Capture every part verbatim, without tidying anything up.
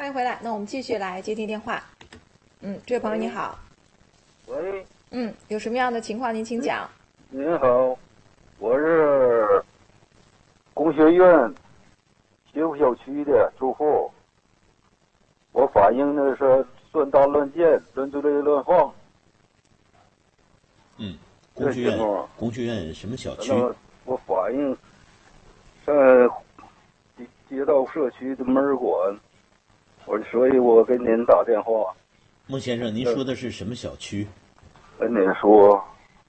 欢迎回来。那我们继续来接听电话。嗯，这位朋友你好。 喂。 嗯，有什么样的情况您请讲。 您好，我是工学院学府小区的住户，我反映的是乱搭乱建、乱堆乱放。 嗯，工学院，工学院什么小区？ 我反映在街街道社区的门馆，我所以我给您打电话。 孟先生，您说的是什么小区？ 跟您说。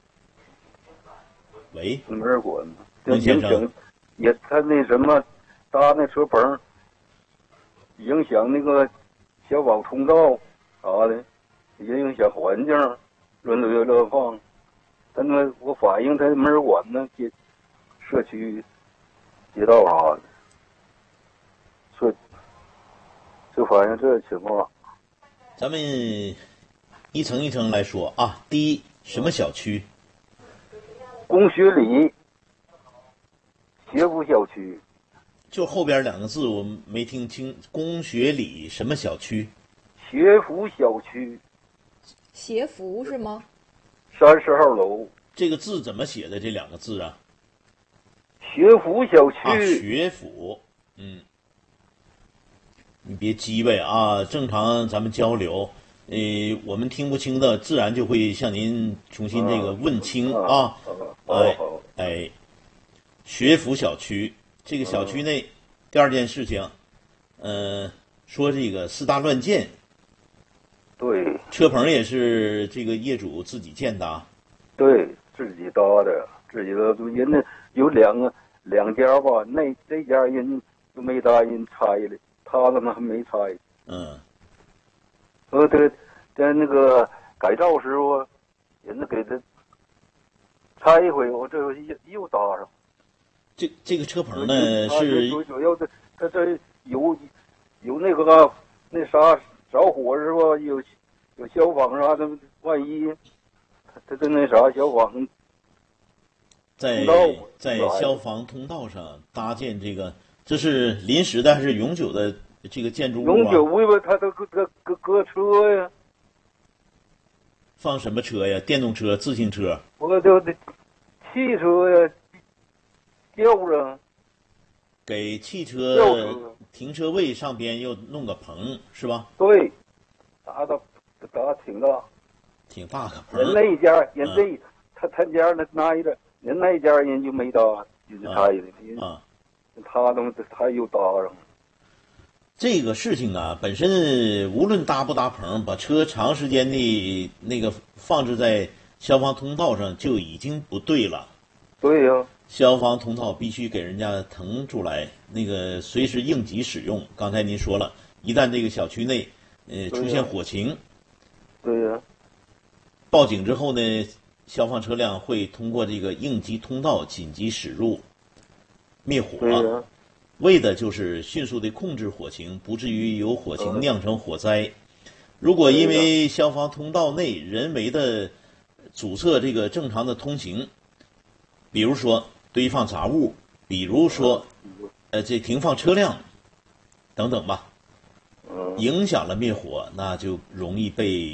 喂， 门馆。 孟先生， 也他那什么搭那车棚，影响那个消防通道啥的，也影响环境，乱堆乱放。他那我反映他门馆呢，街社区街道啥的，说就反映这情况。 咱们一层一层来说啊。第一，什么小区？ 工学里学府小区。 就后边两个字我没听清。工学里什么小区？ 学府小区。 协福是吗？ 三十号楼。 这个字怎么写的？这两个字啊？ 学府小区。 啊，学府。嗯。你别叽歪啊，正常咱们交流，呃，我们听不清的，自然就会向您重新这个问清啊。哎哎，学府小区，这个小区内，第二件事情，呃，说这个私搭乱建。 对。 车棚也是这个业主自己建的。 对，自己搭的，自己的人家有两个两家吧，那这家人就没答应拆了。他怎么还没拆？ 嗯， 呃，这在那个改造时候，人家给他拆一回，我这又又搭上。 这这个车棚呢是主要的，他这有有那个那啥着火是吧？有有消防啥的，万一他这那啥消防在在消防通道上搭建这个。这是临时的还是永久的这个建筑物啊？ 永久物，他都搁搁搁搁车呀。 放什么车呀？电动车、自行车？ 我就得汽车呀，吊着。 给汽车停车位上边又弄个棚是吧？ 对，搭的搭挺大。 挺大个棚。 人那一家，人这、嗯、他他家那那一个，人那一家人就没搭，就是他的。 啊。 他都他又搭上。 这个事情啊，本身无论搭不搭棚，把车长时间的那个放置在消防通道上就已经不对了。 对呀、啊， 消防通道必须给人家腾出来，那个随时应急使用。刚才您说了，一旦这个小区内呃出现火情， 对呀、啊， 报警之后呢，消防车辆会通过这个应急通道紧急驶入。灭火，为的就是迅速的控制火情，不至于有火情酿成火灾。如果因为消防通道内人为的阻塞这个正常的通行，比如说堆放杂物，比如说呃这停放车辆等等吧，影响了灭火，那就容易被